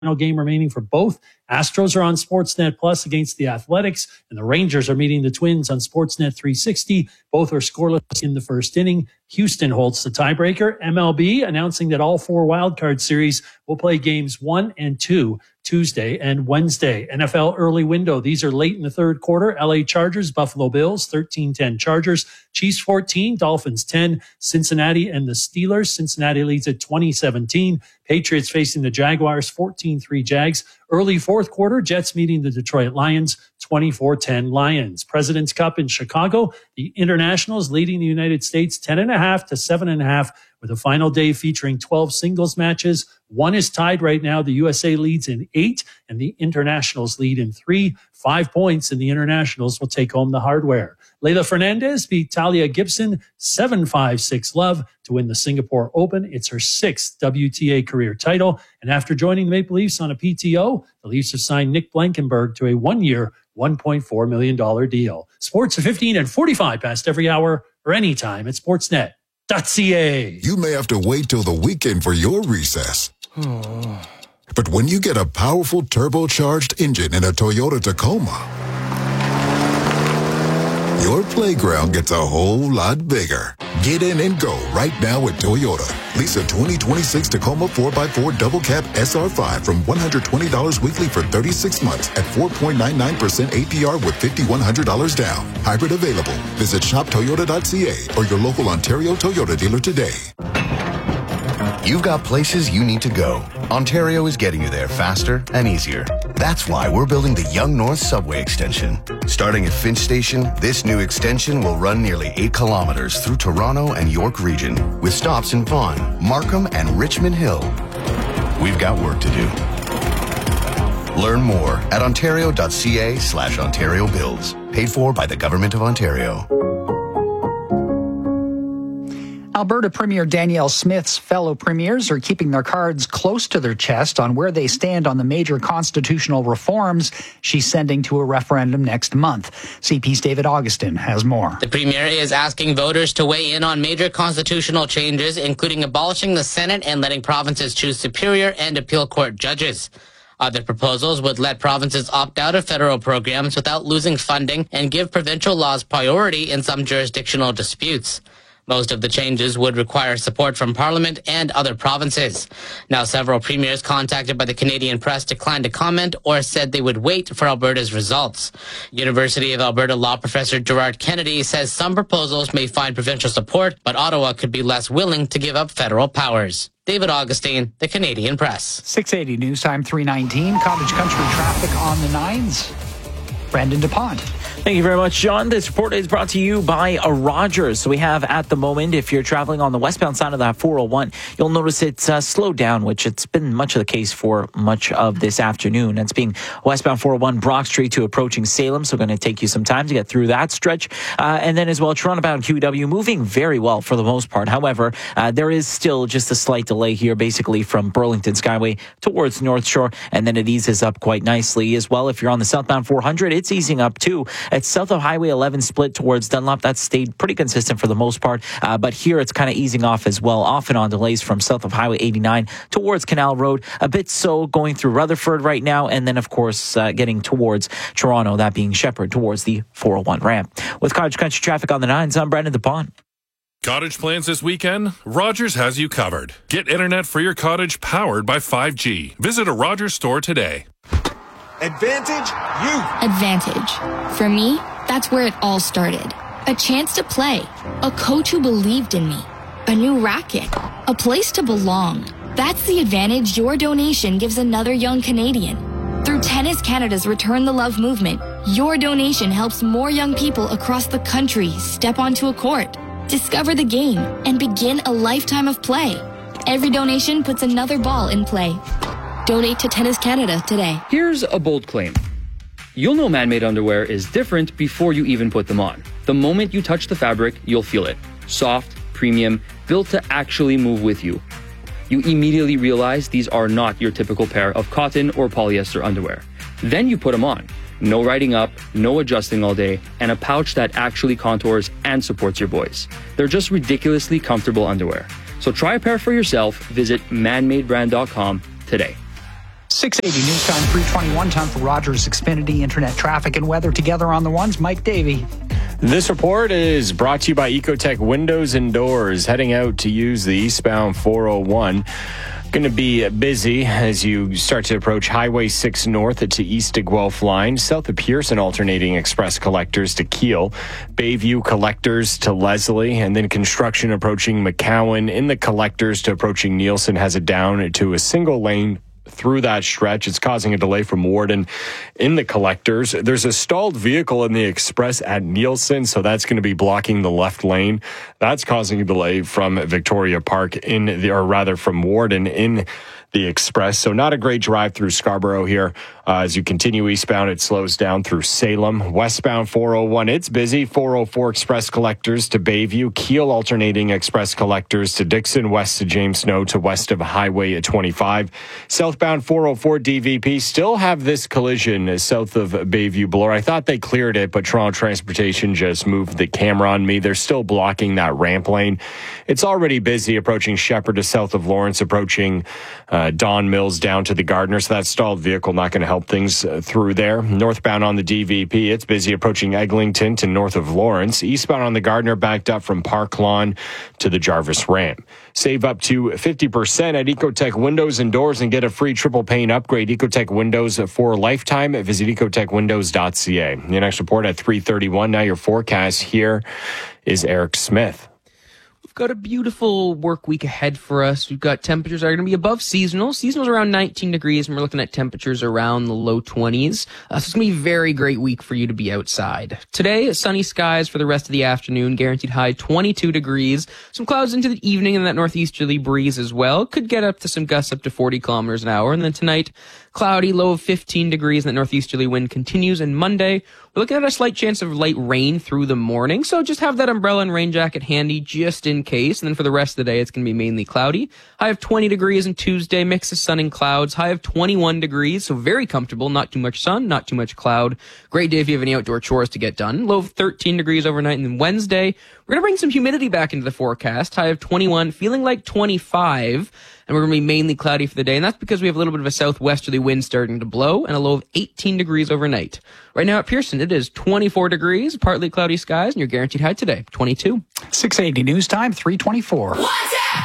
final game remaining for both. Astros are on Sportsnet Plus against the Athletics, and the Rangers are meeting the Twins on Sportsnet 360. Both are scoreless in the first inning. Houston holds the tiebreaker. MLB announcing that all 4 wildcard series will play games 1 and 2 Tuesday and Wednesday. NFL early window. These are late in the third quarter. LA Chargers, Buffalo Bills, 13-10 Chargers. Chiefs 14, Dolphins 10. Cincinnati and the Steelers. Cincinnati leads at 20-17. Patriots facing the Jaguars, 14-3 Jags. Early fourth quarter, Jets meeting the Detroit Lions, 24-10 Lions. President's Cup in Chicago. The Internationals leading the United States 10.5 to 7.5 with a final day featuring 12 singles matches. 1 is tied right now. The USA leads in 8 and the Internationals lead in 3. 5 points and the Internationals will take home the hardware. Leylah Fernandez beat Talia Gibson 7-5, 6-love to win the Singapore Open. It's her 6th WTA career title. And after joining the Maple Leafs on a PTO, the Leafs have signed Nick Blankenberg to a 1-year, $1.4 million deal. Sports at 15 and 45 past every hour or anytime at Sportsnet.ca. You may have to wait till the weekend for your recess. But when you get a powerful turbocharged engine in a Toyota Tacoma, your playground gets a whole lot bigger. Get in and go right now at Toyota. Lease a 2026 Tacoma 4x4 Double Cab SR5 from $120 weekly for 36 months at 4.99% APR with $5,100 down. Hybrid available. Visit shoptoyota.ca or your local Ontario Toyota dealer today. You've got places you need to go. Ontario is getting you there faster and easier. That's why we're building the Yonge North Subway Extension. Starting at Finch Station, this new extension will run nearly 8 kilometers through Toronto and York region, with stops in Vaughan, Markham, and Richmond Hill. We've got work to do. Learn more at ontario.ca/Ontario Builds. Paid for by the Government of Ontario. Alberta Premier Danielle Smith's fellow premiers are keeping their cards close to their chest on where they stand on the major constitutional reforms she's sending to a referendum next month. CP's David Augustin has more. The premier is asking voters to weigh in on major constitutional changes, including abolishing the Senate and letting provinces choose superior and appeal court judges. Other proposals would let provinces opt out of federal programs without losing funding and give provincial laws priority in some jurisdictional disputes. Most of the changes would require support from Parliament and other provinces. Now, several premiers contacted by the Canadian press declined to comment or said they would wait for Alberta's results. University of Alberta law professor Gerard Kennedy says some proposals may find provincial support, but Ottawa could be less willing to give up federal powers. David Augustine, the Canadian Press. 6:80 news time, 3:19. Cottage Country traffic on the 9s. Brandon DuPont. Thank you very much, John. This report is brought to you by Rogers. So we have at the moment, if you're traveling on the westbound side of that 401, you'll notice it's slowed down, which it's been much of the case for much of this afternoon. It's being westbound 401 Brock Street to approaching Salem. So going to take you some time to get through that stretch. And then as well, Toronto-bound QEW moving very well for the most part. However, there is still just a slight delay here, basically from Burlington Skyway towards North Shore. And then it eases up quite nicely as well. If you're on the southbound 400, it's easing up too. It's south of Highway 11 split towards Dunlop. That's stayed pretty consistent for the most part. But here it's kind of easing off as well, off and on delays from south of Highway 89 towards Canal Road. A bit so going through Rutherford right now. And then, of course, getting towards Toronto, that being Shepherd towards the 401 ramp. With Cottage Country traffic on the 9s, I'm Brandon DuPont. Cottage plans this weekend? Rogers has you covered. Get internet for your cottage powered by 5G. Visit a Rogers store today. Advantage Youth. Advantage. For me, that's where it all started. A chance to play. A coach who believed in me. A new racket. A place to belong. That's the advantage your donation gives another young Canadian. Through Tennis Canada's Return the Love movement, your donation helps more young people across the country step onto a court, discover the game, and begin a lifetime of play. Every donation puts another ball in play. Donate to Tennis Canada today. Here's a bold claim. You'll know man-made underwear is different before you even put them on. The moment you touch the fabric, you'll feel it. Soft, premium, built to actually move with you. You immediately realize these are not your typical pair of cotton or polyester underwear. Then you put them on. No riding up, no adjusting all day, and a pouch that actually contours and supports your voice. They're just ridiculously comfortable underwear. So try a pair for yourself. Visit manmadebrand.com today. 680 News Time, 321. Time for Rogers Xfinity Internet traffic and weather together on the ones. Mike Davey. This report is brought to you by Ecotech Windows and Doors. Heading out to use the eastbound 401. Going to be busy as you start to approach Highway 6 north to East to Guelph line, south of Pearson alternating express collectors to Kiel, Bayview collectors to Leslie, and then construction approaching McCowan in the collectors to approaching Nielsen has it down to a single lane through that stretch. It's causing a delay from Warden in the collectors. There's a stalled vehicle in the express at Nielsen, so that's going to be blocking the left lane. That's causing a delay from Victoria Park from Warden in the express. So not a great drive through Scarborough here. As you continue eastbound, it slows down through Salem. Westbound 401, it's busy. 404 express collectors to Bayview. Kiel alternating express collectors to Dixon, west to James Snow to west of Highway 25. Southbound 404 DVP still have this collision south of Bayview Bloor. I thought they cleared it, but Toronto Transportation just moved the camera on me. They're still blocking that ramp lane. It's already busy approaching Shepherd to south of Lawrence, approaching Don Mills down to the Gardner. So that stalled vehicle not going to help things through there. Northbound on the DVP, it's busy approaching Eglinton to north of Lawrence. Eastbound on the Gardner, backed up from Park Lawn to the Jarvis Ramp. Save up to 50% at Ecotech Windows and Doors and get a free triple pane upgrade. Ecotech Windows for a lifetime. Visit ecotechwindows.ca. Your next report at 3:31. Now your forecast. Here is Eric Smith. We've got a beautiful work week ahead for us. We've got temperatures that are going to be above seasonal. Seasonal's around 19 degrees, and we're looking at temperatures around the low 20s. So it's going to be a very great week for you to be outside. Today, sunny skies for the rest of the afternoon. Guaranteed high 22 degrees. Some clouds into the evening and that northeasterly breeze as well. Could get up to some gusts up to 40 kilometers an hour. And then tonight, cloudy, low of 15 degrees, and that northeasterly wind continues. And Monday, we're looking at a slight chance of light rain through the morning, so just have that umbrella and rain jacket handy just in case. And then for the rest of the day, it's going to be mainly cloudy. High of 20 degrees on Tuesday, mix of sun and clouds. High of 21 degrees, so very comfortable. Not too much sun, not too much cloud. Great day if you have any outdoor chores to get done. Low of 13 degrees overnight. And then Wednesday, we're going to bring some humidity back into the forecast. High of 21, feeling like 25. And we're going to be mainly cloudy for the day. And that's because we have a little bit of a southwesterly wind starting to blow and a low of 18 degrees overnight. Right now at Pearson, it is 24 degrees, partly cloudy skies, and your guaranteed high today, 22. 680 News Time, 324.